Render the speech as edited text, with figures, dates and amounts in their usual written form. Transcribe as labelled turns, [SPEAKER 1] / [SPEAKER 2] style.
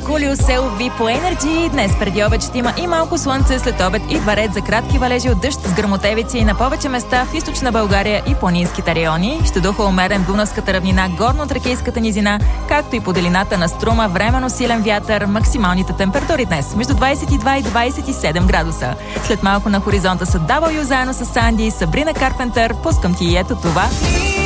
[SPEAKER 1] Кулио се лови по Енерджи. Днес преди обед ще има и малко слънце, след обед и варет за кратки валежи от дъжд с гръмотевици на повече места в източна България и планинските райони. Ще духа умерен Дунавската равнина, горно от Тракийската низина, както и по долината на Струма, временно силен вятър. Максималните температури днес между 22 и 27 градуса. След малко на хоризонта са W заедно с Санди, Сабрина Карпентър. Пускам ти и ето това.